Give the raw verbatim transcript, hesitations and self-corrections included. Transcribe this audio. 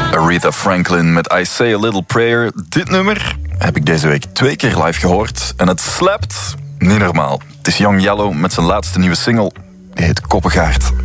Aretha Franklin met I Say a Little Prayer. Dit nummer heb ik deze week twee keer live gehoord. En het slapt niet normaal. Het is Young Yellow met zijn laatste nieuwe single. Die heet Koppengaard.